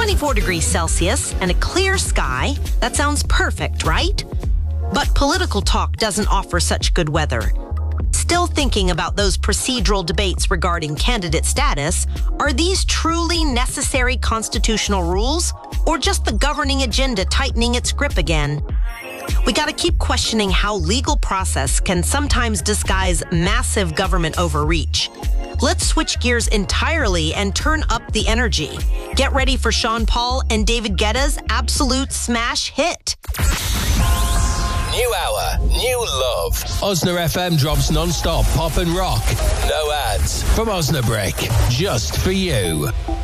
24 degrees Celsius and a clear sky. That sounds perfect, right? But political talk doesn't offer such good weather. Still thinking about those procedural debates regarding candidate status, are these truly necessary constitutional rules, or just the governing agenda tightening its grip again? We got to keep questioning how legal process can sometimes disguise massive government overreach. Let's switch gears entirely and turn up the energy. Get ready for Sean Paul and David Guetta's absolute smash hit. New hour, new love. Osna FM drops non-stop pop and rock. No ads from Osnabrick, just for you.